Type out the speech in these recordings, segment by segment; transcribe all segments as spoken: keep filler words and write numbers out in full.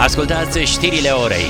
Ascultați știrile orei.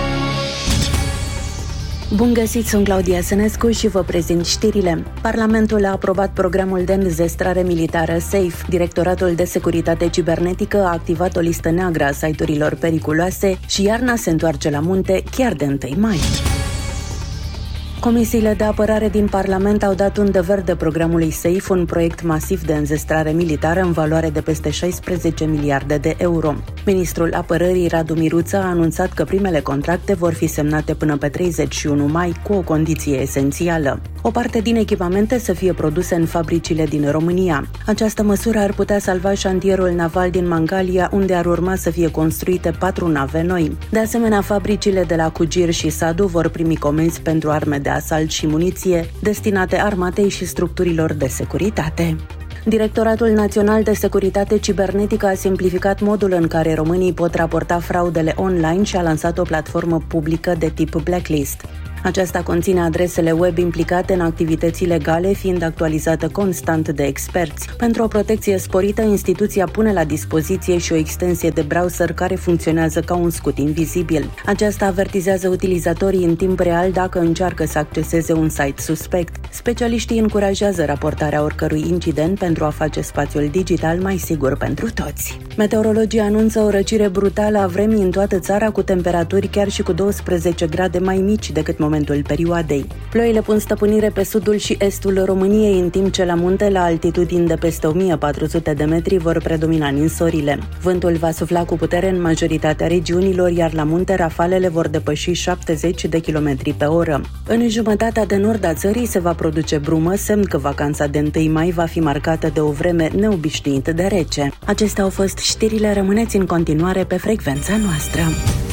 Bun găsit, sunt Claudia Sănescu și vă prezint știrile. Parlamentul a aprobat programul de înzestrare militară SAFE. Directoratul de Securitate Cibernetică a activat o listă neagră a site-urilor periculoase și iarna se întoarce la munte chiar de întâi mai. Comisiile de apărare din Parlament au dat undă verde programului SAFE, un proiect masiv de înzestrare militară în valoare de peste șaisprezece miliarde de euro. Ministrul Apărării Radu Miruță a anunțat că primele contracte vor fi semnate până pe treizeci și unu mai cu o condiție esențială: o parte din echipamente să fie produse în fabricile din România. Această măsură ar putea salva șantierul naval din Mangalia, unde ar urma să fie construite patru nave noi. De asemenea, fabricile de la Cugir și Sadu vor primi comenzi pentru arme de asalt și muniție destinate armatei și structurilor de securitate. Directoratul Național de Securitate Cibernetică a simplificat modul în care românii pot raporta fraudele online și a lansat o platformă publică de tip blacklist. Aceasta conține adresele web implicate în activități ilegale, fiind actualizată constant de experți. Pentru o protecție sporită, instituția pune la dispoziție și o extensie de browser care funcționează ca un scut invizibil. Aceasta avertizează utilizatorii în timp real dacă încearcă să acceseze un site suspect. Specialiștii încurajează raportarea oricărui incident pentru a face spațiul digital mai sigur pentru toți. Meteorologii anunță o răcire brutală a vremii în toată țara, cu temperaturi chiar și cu douăsprezece grade mai mici decât momentul perioadei. Ploile pun stăpânire pe sudul și estul României, în timp ce la munte, la altitudini de peste o mie patru sute de metri, vor predomina ninsorile. Vântul va sufla cu putere în majoritatea regiunilor, iar la munte rafalele vor depăși șaptezeci de kilometri pe oră. În jumătatea de nord a țării se va produce brumă, semn că vacanța de întâi mai va fi marcată de o vreme neobișnuit de rece. Acestea au fost știrile, rămâneți în continuare pe frecvența noastră.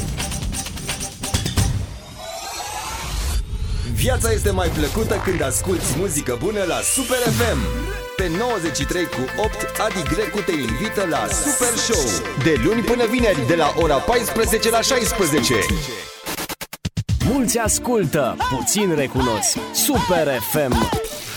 Viața este mai plăcută când asculti muzică bună la Super F M. Pe nouăzeci și trei cu opt, Adi Grecu te invită la Super Show, de luni până vineri, de la ora paisprezece la șaisprezece. Mulți ascultă, puțin recunosc. Super F M.